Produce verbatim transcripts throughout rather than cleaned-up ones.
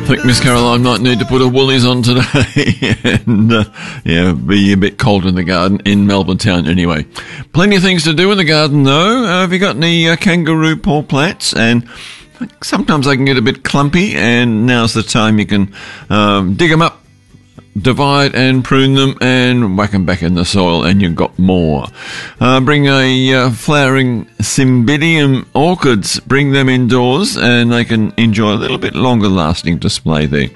I think Miss Caroline might need to put her woolies on today and uh, yeah, be a bit cold in the garden in Melbourne town anyway. Plenty of things to do in the garden though. Uh, have you got any uh, kangaroo paw plants? And sometimes they can get a bit clumpy, and now's the time you can um, dig them up, divide and prune them and whack them back in the soil, and you've got more. Uh, bring a uh, flowering Cymbidium orchids, bring them indoors and they can enjoy a little bit longer lasting display there.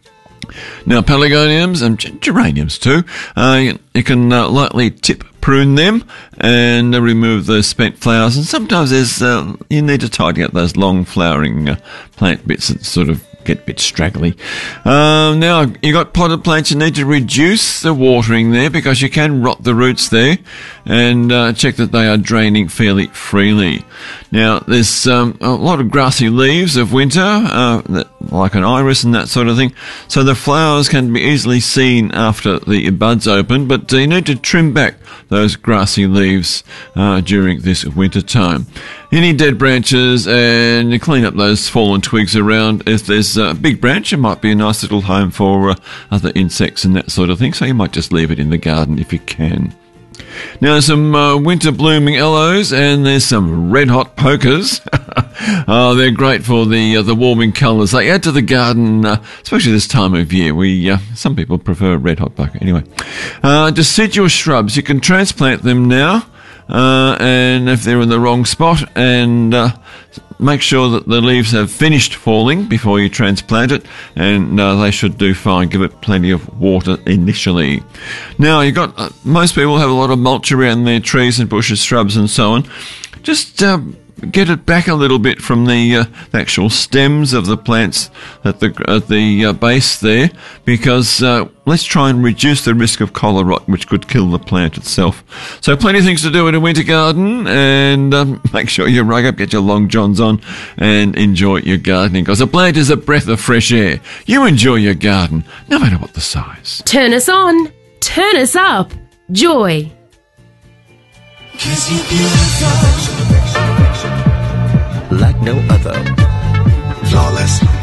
Now pelargoniums and geraniums too, uh, you, you can uh, lightly tip prune them and uh, remove those spent flowers, and sometimes there's uh, you need to tidy up those long flowering uh, plant bits that sort of get a bit straggly. Um, now, you got potted plants, you need to reduce the watering there because you can rot the roots there, and uh, check that they are draining fairly freely. Now, there's um, a lot of grassy leaves of winter, uh, that, like an iris and that sort of thing, so the flowers can be easily seen after the buds open, but uh, you need to trim back those grassy leaves uh, during this winter time. Any dead branches, and you clean up those fallen twigs around. If there's a big branch, it might be a nice little home for uh, other insects and that sort of thing, so you might just leave it in the garden if you can. Now, some uh, winter blooming aloes, and there's some red hot pokers. Oh, they're great for the uh, the warming colours. They add to the garden, uh, especially this time of year. We uh, some people prefer red hot poker. Anyway, uh, deciduous shrubs, you can transplant them now. Uh, and if they're in the wrong spot, and uh, make sure that the leaves have finished falling before you transplant it, and uh, they should do fine. Give it plenty of water initially. Now, you got uh, most people have a lot of mulch around their trees and bushes, shrubs, and so on. Just uh, get it back a little bit from the, uh, the actual stems of the plants at the at the uh, base there, because uh, let's try and reduce the risk of collar rot, which could kill the plant itself. So plenty of things to do in a winter garden, and um, make sure you rug up, get your long johns on, and enjoy your gardening, because a plant is a breath of fresh air. You enjoy your garden, no matter what the size. Turn us on, turn us up, Joy. Kiss you beautiful, like no other, flawless.